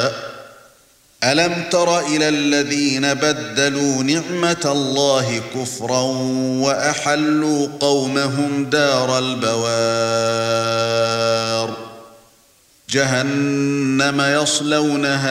أَلَمْ تَرَ إِلَى الَّذِينَ بَدَّلُوا نِعْمَةَ اللَّهِ كُفْرًا وَأَحَلُّوا قَوْمَهُمْ دَارَ الْبَوَارِ جَهَنَّمَ يَصْلَوْنَهَا